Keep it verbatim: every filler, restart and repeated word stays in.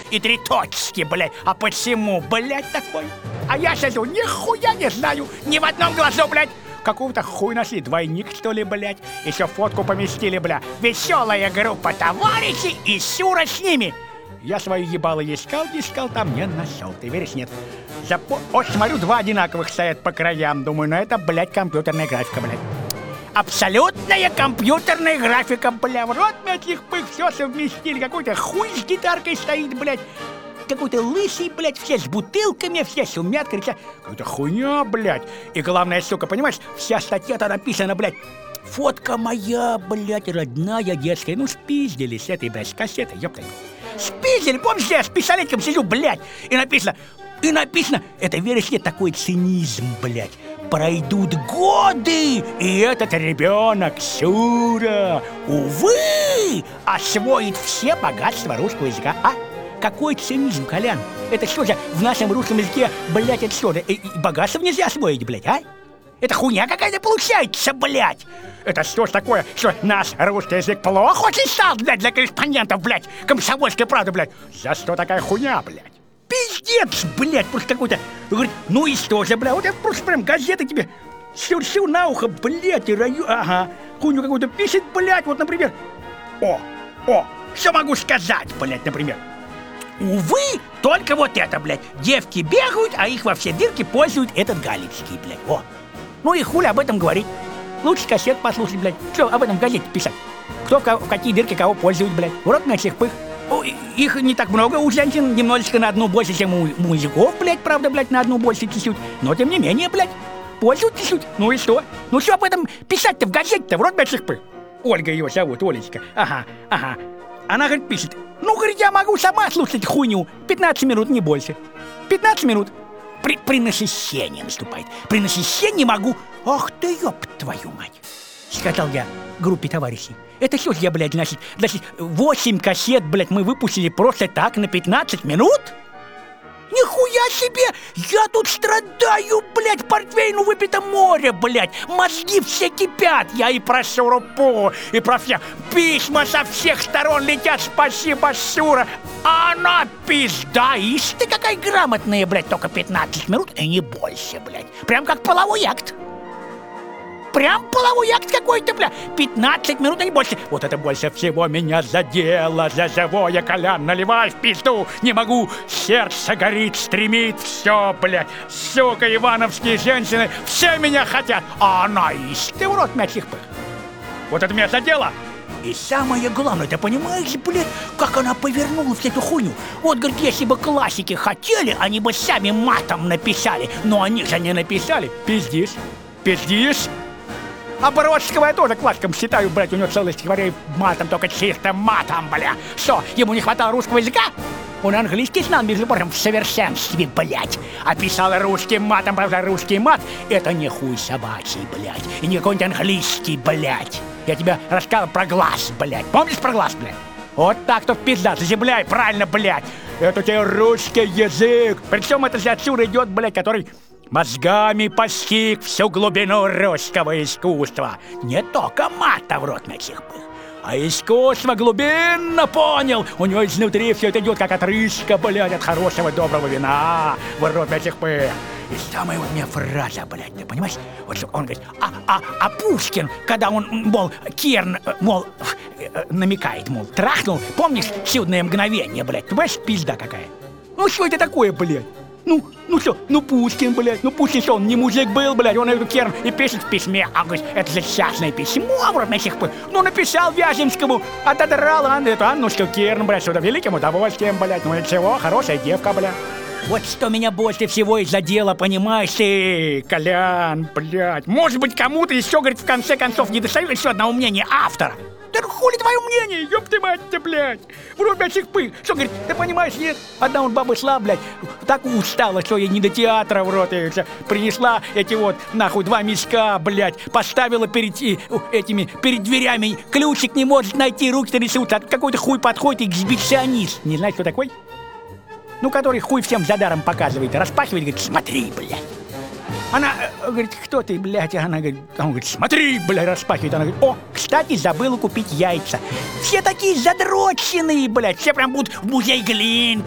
и три точки, блядь. А почему, блядь, такой? А я сижу, нихуя не знаю, ни в одном глазу, блядь. Какого-то хуй нашли, двойник, что ли, блядь. Еще фотку поместили, бля. Веселая группа товарищей и Сюра с ними. Я свою ебало искал, искал, там не нашел. Ты веришь, нет? Запо... Вот смотрю, два одинаковых стоят по краям. Думаю, ну это, блядь, компьютерная графика, блядь. Абсолютная компьютерная графика, бля. В рот этих пых все совместили. Какой-то хуй с гитаркой стоит, блядь. Какой-то лысый, блядь, все с бутылками, все шумят, кричат. Какая-то хуйня, блядь. И главное, сука, понимаешь, вся статья-то написана, блядь. Фотка моя, блядь, родная, детская. Ну, спиздили с этой, блядь, с кассетой, ёпта. Спиздили, помнишь, я с пистолетиком сижу, блядь. И написано, и написано, это, веришь, нет, такой цинизм, блядь. Пройдут годы, и этот ребенок, Сюра, увы, освоит все богатства русского языка, а? Какой цинизм, Колян? Это что же в нашем русском языке, блядь, это что же, и, и богатство нельзя освоить, блядь, а? Это хуйня какая-то получается, блядь! Это что ж такое, что наш русский язык плохо очень стал, блядь, для корреспондентов, блядь, комсомольской правды, блядь? За что такая хуйня, блядь? Пиздец, блядь, просто какой-то... Говорит, ну и что же, блядь, вот это просто прям газета тебе сюр-сюр на ухо, блядь, и раю... Ага, хуйню какую-то пишет, блядь, вот, например... О, о, что могу сказать, блядь, например? Увы, только вот это, блядь. Девки бегают, а их во все дырки пользует этот Галицкий, блядь. О. Ну и хули об этом говорить. Лучше кассет послушать, блядь. Что об этом в газете писать? Кто в, кого, в какие дырки кого пользует, блядь. Урок на всех пых. О, их не так много у женщин, немножечко на одну больше, чем у мужиков, блядь, правда, блядь, на одну больше чуть-чуть. Но тем не менее, блядь, пользуют чуть-чуть. Ну и что? Ну что об этом писать-то в газете-то, в урок на всех пых? Ольга его зовут, Олечка. Ага, ага. Она, говорит, пишет, ну, говорит, я могу сама слушать хуйню. пятнадцать минут, не больше. пятнадцать минут. При, при насыщении наступает. При насыщении могу... Ах ты, ёб твою мать. Сказал я группе товарищей. Это что ж я, блядь, значит, значит, восемь кассет, блядь, мы выпустили просто так на пятнадцать минут? Нихуя себе! Я тут страдаю, блядь, портвейну выпито море, блядь! Мозги все кипят! Я и про Сюрупу, и про всех. Письма со всех сторон летят, спасибо, Сюра! А она пизда! Ишь ты какая грамотная, блядь, только пятнадцать минут и не больше, блядь! Прям как половой акт! Прям половой акт какой-то, бля, пятнадцать минут, а не больше. Вот это больше всего меня задело. За живое, Колян, наливай в пизду. Не могу, сердце горит, стремит. Все, бля, сука, ивановские женщины, все меня хотят. А она, ишь ты в рот мячих пых. Вот это меня задело. И самое главное, ты понимаешь, блядь, как она повернула всю эту хуйню? Вот, говорит, если бы классики хотели, они бы сами матом написали. Но они же не написали. Пиздишь, пиздишь. А Бродского я тоже классиком считаю, блядь, у него целый стихотворение матом, только чистым матом, бля. Что, ему не хватало русского языка? Он английский знал, между прочим, в совершенстве, блядь. А писал русским матом, правда, русский мат — это не хуй собачий, блядь. И не какой-нибудь английский, блядь. Я тебе рассказал про глаз, блядь. Помнишь про глаз, блядь? Вот так-то пизда, заземляй, правильно, блядь. Это тебе русский язык. Причем это же отсюда идет, блядь, который... мозгами постиг всю глубину русского искусства. Не только мата в рот начих был, а искусство глубинно понял. У него изнутри все это идет, как отрыжка, блядь, от хорошего доброго вина в рот начих был. И самая вот у меня фраза, блядь, ты понимаешь? Вот что он говорит, а, а, а Пушкин, когда он, мол, Керн, мол, намекает, мол, трахнул, помнишь, чудное мгновение, блядь, ты понимаешь, пизда какая? Ну что это такое, блядь? Ну, ну что, ну Пушкин, блядь, ну Пушкин что, он не мужик был, блядь, он эту Керн и пишет в письме, а говорит, это же частное письмо, вроде на сих пор. Ну написал Вяземскому, отодрал Анну, эту Аннушку Керн, блядь, сюда великим удовольствием, блядь, ну и чего, хорошая девка, блядь. Вот что меня больше всего и задело, понимаешь ты, Колян, блядь. Может быть, кому-то еще, говорит, в конце концов не достает еще одного мнения автора. Да хули твое мнение, ёб ты мать-то, блядь! В рот мячих пых! Что, говорит, ты понимаешь, нет? Одна вот баба шла, блядь, так устала, что ей не до театра в рот. И, принесла эти вот, нахуй, два мешка, блядь, поставила перед и, этими, перед дверями, ключик не может найти, руки-то рисуются, а какой-то хуй подходит, эксбиционист. Не знаешь, кто такой? Ну, который хуй всем за даром показывает, распахивает, говорит, смотри, блядь. Она э, говорит, кто ты, блядь? Она говорит, он говорит, смотри, блядь, распахивает. Она говорит, о, кстати, забыла купить яйца. Все такие задроченные, блядь, все прям будут в музей Глинки.